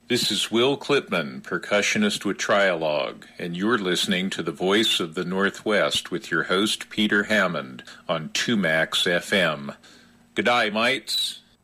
This is Will Clipman, percussionist with Trialogue, and you're listening to the Voice of the Northwest with your host Peter Hammond on 2Max FM. G'day, mates.